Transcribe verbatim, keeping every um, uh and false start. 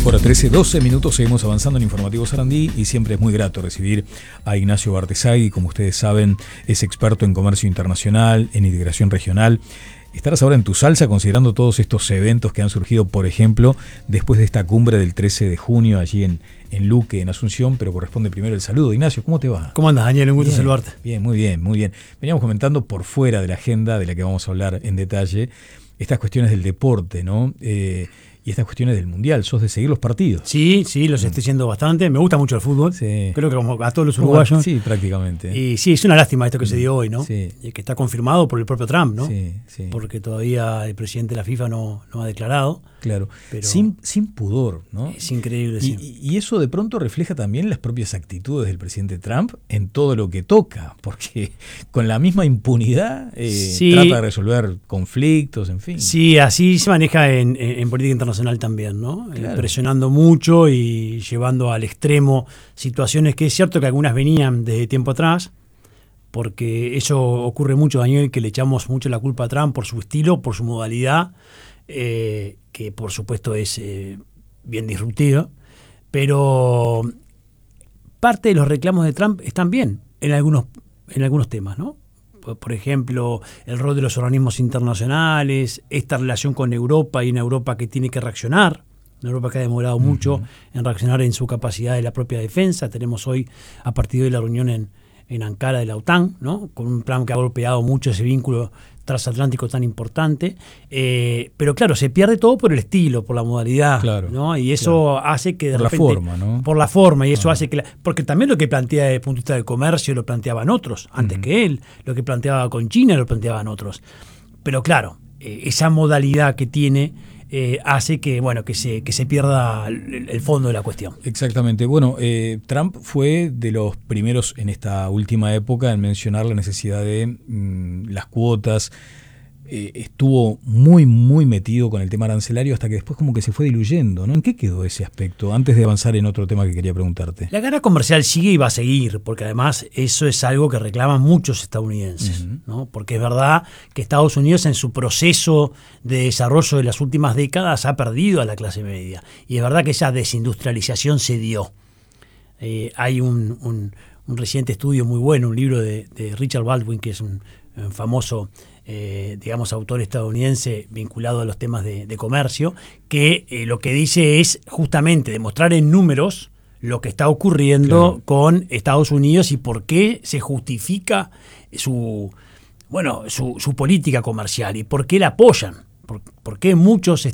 Hora trece, doce minutos, seguimos avanzando en Informativo Sarandí y siempre es muy grato recibir a Ignacio Bartesagui. Como ustedes saben, es experto en comercio internacional, en integración regional. Estarás ahora en tu salsa considerando todos estos eventos que han surgido, por ejemplo, después de esta cumbre del trece de junio allí en, en Luque, en Asunción, pero corresponde primero el saludo. Ignacio, ¿cómo te va? ¿Cómo andas, Daniel? Un gusto Bien, saludarte. Bien, muy bien, muy bien. Veníamos comentando por fuera de la agenda de la que vamos a hablar en detalle, estas cuestiones del deporte, ¿no? Eh, y estas cuestiones del Mundial. ¿Sos de seguir los partidos? Sí, sí, los estoy siguiendo bastante. Me gusta mucho el fútbol. Sí. Creo que como a todos los uruguayos. Sí, prácticamente. Y sí, es una lástima esto que se dio hoy, ¿no? Sí. Que está confirmado por el propio Trump, ¿no? Sí, sí. Porque todavía el presidente de la FIFA no, no ha declarado. Claro, pero sin, sin pudor, ¿no? Es increíble, y, sí. Y eso de pronto refleja también las propias actitudes del presidente Trump en todo lo que toca, porque con la misma impunidad eh, sí. trata de resolver conflictos, en fin. Sí, así se maneja en, en, en política internacional también, ¿no? Claro. Eh, presionando mucho y llevando al extremo situaciones que es cierto que algunas venían desde tiempo atrás, porque eso ocurre mucho, Daniel, que le echamos mucho la culpa a Trump por su estilo, por su modalidad, eh, que por supuesto es eh, bien disruptiva, pero parte de los reclamos de Trump están bien en algunos, en algunos temas, ¿no? Por, por ejemplo, el rol de los organismos internacionales, esta relación con Europa y una Europa que tiene que reaccionar, una Europa que ha demorado uh-huh. mucho en reaccionar en su capacidad de la propia defensa. Tenemos hoy, a partir de hoy, la reunión en, en Ankara de la OTAN, ¿no? Con un plan que ha golpeado mucho ese vínculo transatlántico tan importante, eh, pero claro, se pierde todo por el estilo, por la modalidad, claro, ¿no? Y eso claro. hace que de por repente... la forma, ¿no? Por la forma, y eso ah. hace que... La, porque también lo que plantea desde el punto de vista del comercio lo planteaban otros, antes uh-huh. que él, lo que planteaba con China lo planteaban otros. Pero claro, eh, esa modalidad que tiene eh, hace que, bueno, que se, que se pierda el, el fondo de la cuestión. Exactamente. Bueno, eh, Trump fue de los primeros en esta última época en mencionar la necesidad de mmm, las cuotas. Eh, estuvo muy, muy metido con el tema arancelario hasta que después como que se fue diluyendo, ¿no? ¿En qué quedó ese aspecto? Antes de avanzar en otro tema que quería preguntarte. La guerra comercial sigue y va a seguir, porque además eso es algo que reclaman muchos estadounidenses, uh-huh. ¿no? Porque es verdad que Estados Unidos en su proceso de desarrollo de las últimas décadas ha perdido a la clase media. Y es verdad que esa desindustrialización se dio. Eh, hay un, un, un reciente estudio muy bueno, un libro de, de Richard Baldwin, que es un, un famoso... Eh, digamos, autor estadounidense vinculado a los temas de, de comercio, que eh, lo que dice es justamente demostrar en números lo que está ocurriendo claro. con Estados Unidos y por qué se justifica su, bueno, su, su política comercial y por qué la apoyan, por, por qué muchos